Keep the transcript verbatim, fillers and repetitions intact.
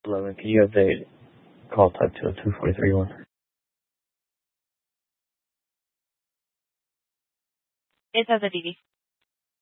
eleven, can you update call type to a two four three one? It's as a D D.